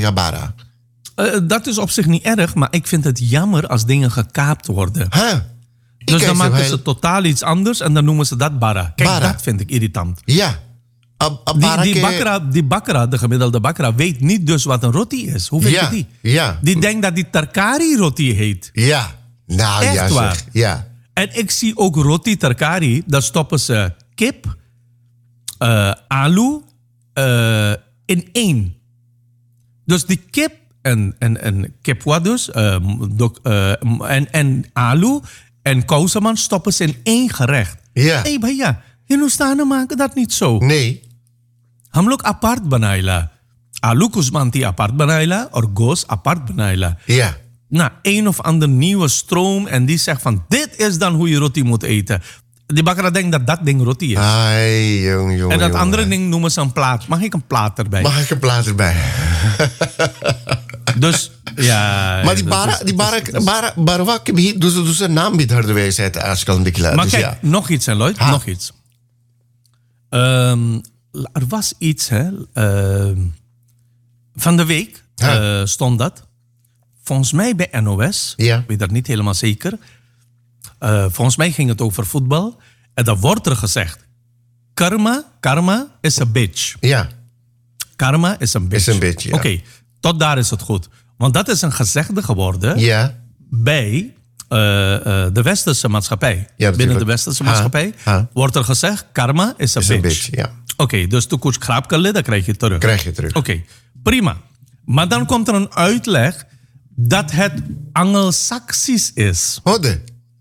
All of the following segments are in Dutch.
Kaya bara. Dat is op zich niet erg, maar ik vind het jammer als dingen gekaapt worden. Huh? Dus dan maken ze totaal iets anders en dan noemen ze dat bara. Kijk, bara. Dat vind ik irritant. Ja. Die bakkera, de gemiddelde bakkera, weet niet dus wat een roti is. Hoe weet je die? Ja. Die denkt dat die terkari roti heet. Ja. Nou, Echt ja, waar. zeg. Ja. En ik zie ook roti terkari, daar stoppen ze kip, alu in één. Dus die kip en kipwa dus, en alu en kousaman stoppen ze in één gerecht. Ja. Hey bhaiya, Hindustanen maken dat niet zo. Nee. हम लोग apart बनाइला. Alu kusmanti apart बनाइला और goos apart बनाइला. Ja. Nou, een of ander nieuwe stroom en die zegt van dit is dan hoe je roti moet eten. Die bakker denkt dat dat ding roti is. Ai, jong. En dat andere ding noemen ze een plaat. Mag ik een plaat erbij? Mag ik een plaat erbij? Dus, ja... Maar die bara doe ze naam bij de wijsheid als ik al een beetje laat. Maar dus kijk, ja. nog iets hè, Lloyd. Nog iets. Er was iets, hè. Van de week stond dat. Volgens mij bij NOS. Ja. Ik weet dat niet helemaal zeker. Volgens mij ging het over voetbal. En dan wordt er gezegd... Karma is a bitch. Ja. Karma is een bitch. Is een bitch, ja. Oké, tot daar is het goed. Want dat is een gezegde geworden... Ja. bij de westerse maatschappij. Ja, binnen de westerse maatschappij wordt er gezegd... Karma is a bitch. Een bitch, ja. Oké, dus toen koets krapkele, dan krijg je terug. Krijg je terug. Oké, prima. Maar dan komt er een uitleg... dat het Angelsaksisch is. Hode.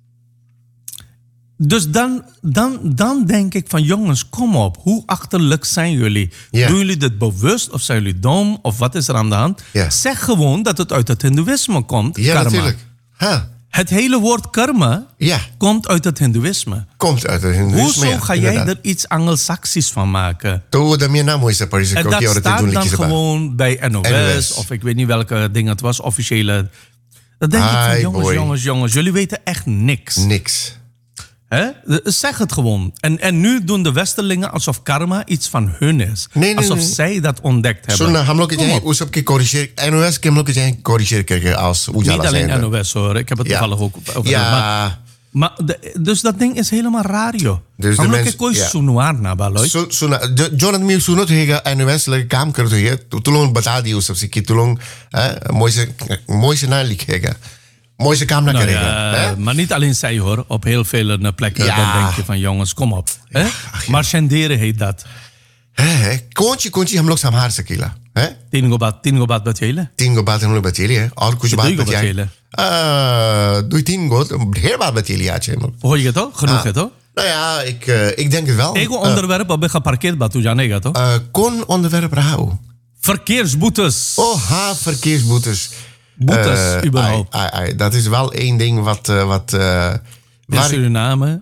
Dus dan denk ik van jongens, kom op. Hoe achterlijk zijn jullie? Ja. Doen jullie dit bewust of zijn jullie dom? Of wat is er aan de hand? Ja. Zeg gewoon dat het uit het Hindoeïsme komt. Ja, karma. natuurlijk. Het hele woord karma komt uit het Hindoeïsme. Komt uit het Hindoeïsme. Hoezo ga jij er iets Angelsaksisch van maken? En dat staat dan gewoon bij NOS. Of ik weet niet welke ding het was, officiële. Dan denk ik van jongens, jullie weten echt niks. Niks. Hè? Zeg het gewoon. En nu doen de Westerlingen alsof karma iets van hun is. Nee, alsof zij dat ontdekt hebben. NOS kan corrigeren als niet alleen NOS hoor. Ik heb het toevallig ook over. Ja. Maar dus dat ding is helemaal raar, joh. Dus de mensen... Jonathan Miu sunut hega NOS lege काम करते हैं तो तुलों बता दियो सबसे कि तुलों मोइसे ना लिखेगा moise kamer naar krijgen. Maar niet alleen zij hoor. Op heel veel plekken dan denk je van jongens, kom op. Marchanderen heet dat. कौन-सी हम लोग संभाल सकेला है 3 गो बात बचेले 3 गो बात हम लोग बचेली है और कुछ बात बचेले 2-3 गो ढेर बात बचेली आज हम लोग hoor je het toch? Genoeg het toch? Nou ja, ik denk het wel. Ik onderwerp op geparkeerd batu janega toch? Kon onderwerp rauw. Verkeersboetes. Verkeersboetes. Boetes, überhaupt. Dat is wel één ding wat in Suriname,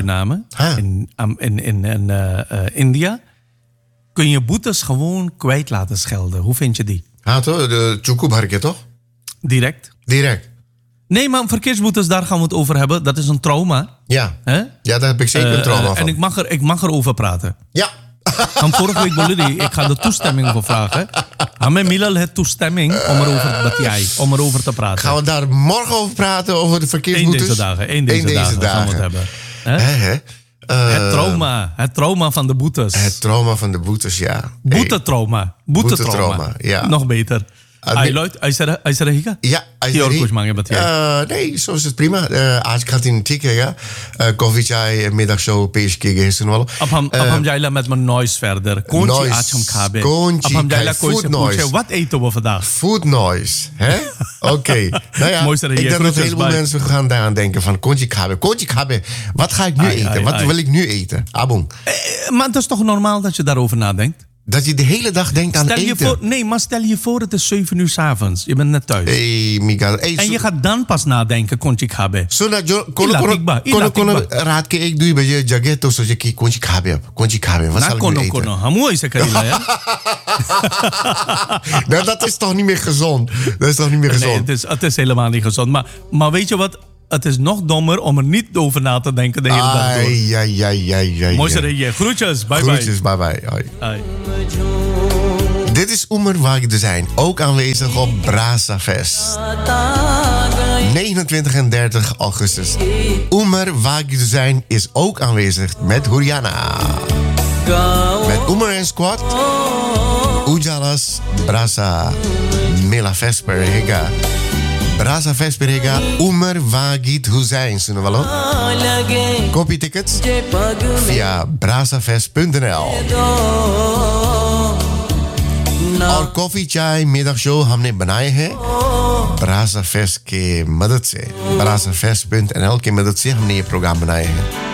in India, kun je boetes gewoon kwijt laten schelden. Hoe vind je die? Toch? De Chukubharke, toch? Direct. Nee, maar verkeersboetes, daar gaan we het over hebben. Dat is een trauma. Ja, ja daar heb ik zeker een trauma van. En ik mag erover praten. Ja. Van vorige week Boludi, ik ga de toestemming voor vragen. Hame Milal het toestemming om erover te praten. Gaan we daar morgen over praten, over de verkeersboetes? Eén deze dagen gaan we het hebben. Het trauma van de boetes. Het trauma van de boetes, ja. Boetetrauma. Ja. Nog beter. Lloyd, ऐसा रहेगा? Ja, और कुछ मांगे बताइए. Nee, zo is het prima. आज खाती नहीं ठीक है कॉफी चाय middagshow पेश किए गए सुन वालों. अब हम जाइला met mijn noise verder. Kontje आज हम खाबे. अब हम जाइला कोई से पूछे wat eten we vandaag? Food noise, hè? Oké. Nou ja, ik denk dat een heleboel mensen gaan daaraan denken van kontje खाबे. Wat ga ik nu eten? Wat wil ik nu eten? Abong. Maar het is toch normaal dat je daarover nadenkt? Dat je de hele dag denkt aan eten. Maar stel je voor, het is 7 uur 's avonds. Je bent net thuis. En je gaat dan pas nadenken, kontje खाबे. रात के 1-2 बजे जगह तो सोचे कि कोंची खाबे. Wat zal ik nu eten? Hamu is ja. Nou, dat is toch niet meer gezond? Nee, het is helemaal niet gezond. Maar weet je wat? Het is nog dommer om er niet over na te denken de hele dag door. Mooi zo. Groetjes, bye bye. Groetjes, bye bye. Dit Dit is Omer Wagid zijn, ook aanwezig op Brasa Fest. 29 en 30 augustus. Omer Wagid zijn is ook aanwezig met Huriana. Met Omer en Squad. Ujalas Brasa Mela Vesperega. Brasa Vesperega Omer Wagid Hussein. Zullen we wel? Copy tickets via brazafest.nl. और कॉफी चाय मिडग शो हमने बनाए हैं ब्रासा फेस्ट के मदद से ब्रासाफेस्ट.nl की मदद से हमने ये प्रोग्राम बनाए हैं.